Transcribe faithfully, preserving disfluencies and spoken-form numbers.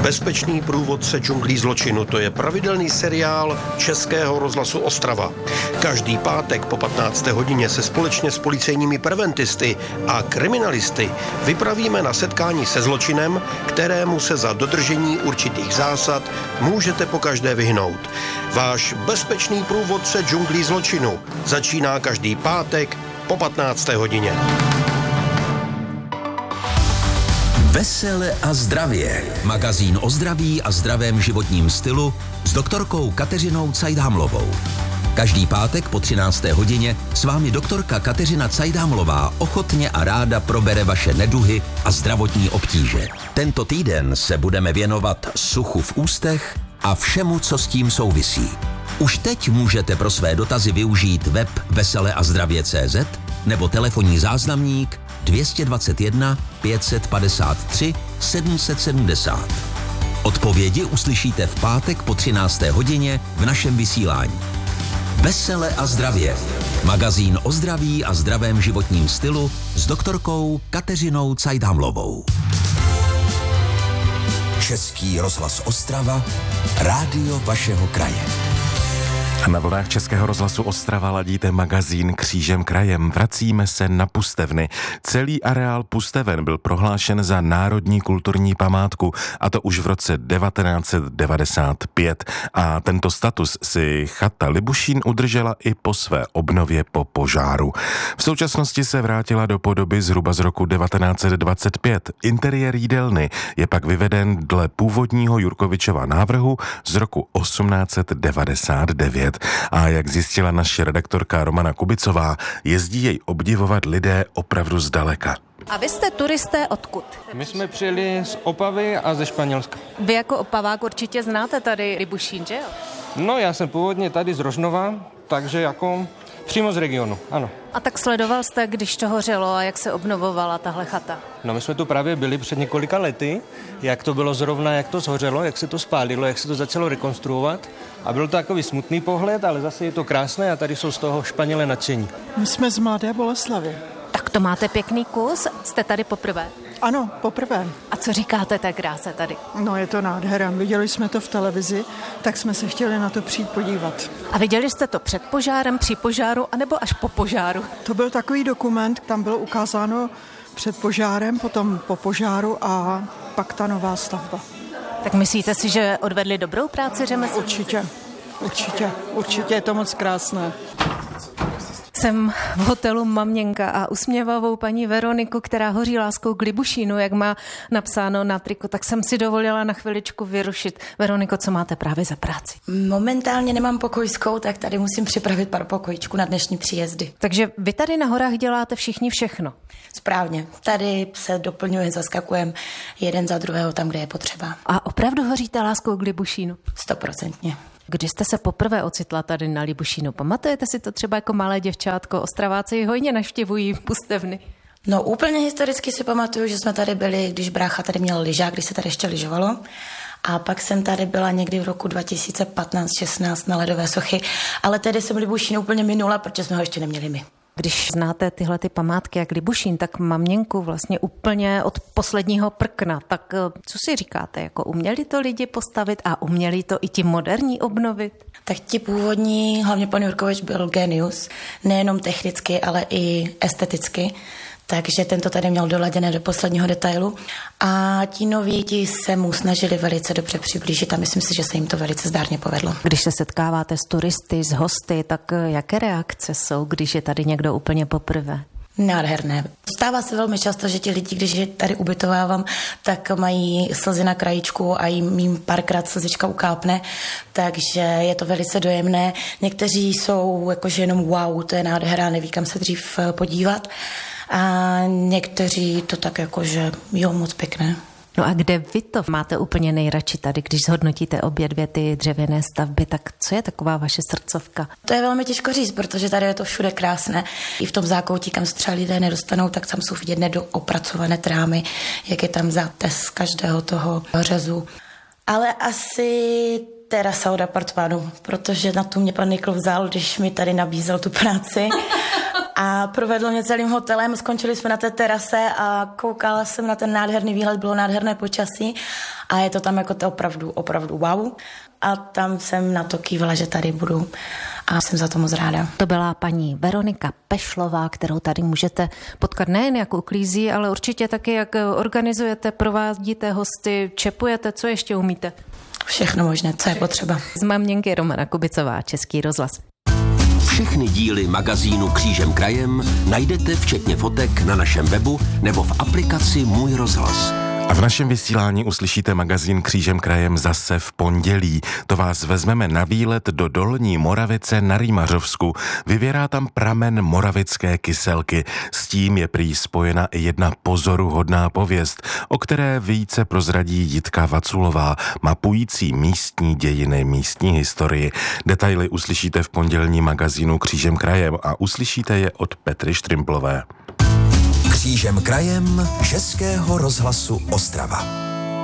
Bezpečný průvodce džunglí zločinu, to je pravidelný seriál Českého rozhlasu Ostrava. Každý pátek po patnácté hodině se společně s policejními preventisty a kriminalisty vypravíme na setkání se zločinem, kterému se za dodržení určitých zásad můžete pokaždé vyhnout. Váš bezpečný průvodce džunglí zločinu začíná každý pátek po patnácté hodině. Vesele a zdravě. Magazín o zdraví a zdravém životním stylu s doktorkou Kateřinou Cajdhamlovou. Každý pátek po třinácté hodině s vámi doktorka Kateřina Cajdhamlová ochotně a ráda probere vaše neduhy a zdravotní obtíže. Tento týden se budeme věnovat suchu v ústech a všemu, co s tím souvisí. Už teď můžete pro své dotazy využít web vesele a zdravě tečka cé zet nebo telefonní záznamník dvě stě dvacet jedna pět set padesát tři sedm set sedmdesát. Odpovědi uslyšíte v pátek po třinácté hodině v našem vysílání. Vesele a zdravě. Magazín o zdraví a zdravém životním stylu s doktorkou Kateřinou Cajdhamlovou. Český rozhlas Ostrava, rádio vašeho kraje. A na vlnách Českého rozhlasu Ostrava ladíte magazín Křížem krajem. Vracíme se na Pustevny. Celý areál Pusteven byl prohlášen za národní kulturní památku, a to už v roce devatenáct set devadesát pět. A tento status si chata Libušín udržela i po své obnově po požáru. V současnosti se vrátila do podoby zhruba z roku devatenáct set dvacet pět. Interiér jídelny je pak vyveden dle původního Jurkovičova návrhu z roku osmnáct set devadesát devět. A jak zjistila naše redaktorka Romana Kubicová, jezdí jej obdivovat lidé opravdu zdaleka. A vy jste turisté odkud? My jsme přijeli z Opavy a ze Španělska. Vy jako Opavák určitě znáte tady Libušín, že jo? No, já jsem původně tady z Rožnova, takže jako přímo z regionu, ano. A tak sledoval jste, když to hořelo a jak se obnovovala tahle chata? No, my jsme tu právě byli před několika lety, jak to bylo zrovna, jak to zhořelo, jak se to spálilo, jak se to začalo rekonstruovat. A byl to takový smutný pohled, ale zase je to krásné a tady jsou z toho Španělé nadšení. My jsme z Mladé Boleslavi. Tak to máte pěkný kus, jste tady poprvé? Ano, poprvé. A co říkáte té kráse tady? No, je to nádhera. Viděli jsme to v televizi, tak jsme se chtěli na to přijít podívat. A viděli jste to před požárem, při požáru, anebo až po požáru? To byl takový dokument, tam bylo ukázáno před požárem, potom po požáru a pak ta nová stavba. Tak myslíte si, že odvedli dobrou práci řemeslníci? Určitě, určitě, určitě je to moc krásné. Jsem v hotelu Maměnka a usměvavou paní Veroniku, která hoří láskou k Libušínu, jak má napsáno na triku, tak jsem si dovolila na chviličku vyrušit. Veroniko, co máte právě za práci? Momentálně nemám pokojskou, tak tady musím připravit pár pokojíčků na dnešní příjezdy. Takže vy tady na horách děláte všichni všechno? Správně. Tady se doplňuje, zaskakujeme jeden za druhého tam, kde je potřeba. A opravdu hoříte láskou k Libušínu? Stoprocentně. Kdy jste se poprvé ocitla tady na Libušínu? Pamatujete si to třeba jako malé děvčátko? Ostraváci ji hojně navštěvují Pustevny. No úplně historicky si pamatuju, že jsme tady byli, když brácha tady měl lyžák, když se tady ještě lyžovalo. A pak jsem tady byla někdy v roku dva tisíce patnáct šestnáct na ledové sochy, ale tedy jsem Libušín úplně minula, protože jsme ho ještě neměli my. Když znáte tyhle ty památky jak Libušín, tak Maměnku vlastně úplně od posledního prkna. Tak co si říkáte, jako uměli to lidi postavit a uměli to i ti moderní obnovit? Tak ti původní, hlavně pan Jurkovič byl genius, nejenom technicky, ale i esteticky. Takže tento tady měl doladěné do posledního detailu. A ti noví ti se mu snažili velice dobře přiblížit a myslím si, že se jim to velice zdárně povedlo. Když se setkáváte s turisty, s hosty, tak jaké reakce jsou, když je tady někdo úplně poprvé? Nádherné. Stává se velmi často, že ti lidi, když je tady ubytovávám, tak mají slzy na krajíčku a jim, jim párkrát slzička ukápne, takže je to velice dojemné. Někteří jsou jakože jenom wow, to je nádhera, neví kam se dřív podívat. A někteří to tak jakože jo, moc pěkné. No a kde vy to máte úplně nejradši tady, když zhodnotíte obě dvě ty dřevěné stavby, tak co je taková vaše srdcovka? To je velmi těžko říct, protože tady je to všude krásné. I v tom zákoutí, kam se třeba lidé nedostanou, tak tam jsou vidět nedopracované trámy, jak je tam zátes každého toho řezu. Ale asi terasa od apartmánu, protože na tu mě pan Nikl vzal, když mi tady nabízel tu práci. A provedl mě celým hotelem, skončili jsme na té terase a koukala jsem na ten nádherný výhled, bylo nádherné počasí A je to tam jako to opravdu, opravdu wow. A tam jsem na to kývala, že tady budu a jsem za to moc ráda. To byla paní Veronika Pešlová, kterou tady můžete potkat nejen jak uklízí, ale určitě taky jak organizujete, provádíte hosty, čepujete, co ještě umíte? Všechno možné, co je potřeba. Z maminky Romana Kubicová, Český rozhlas. Všechny díly magazínu Křížem krajem najdete včetně fotek na našem webu nebo v aplikaci Můj rozhlas. A v našem vysílání uslyšíte magazín Křížem krajem zase v pondělí. To vás vezmeme na výlet do Dolní Moravice na Rýmařovsku. Vyvěrá tam pramen moravické kyselky. S tím je prý spojena i jedna pozoruhodná pověst, o které více prozradí Jitka Vaculová, mapující místní dějiny, místní historii. Detaily uslyšíte v pondělní magazínu Křížem krajem a uslyšíte je od Petry Štrymplové. Křížem krajem Českého rozhlasu Ostrava.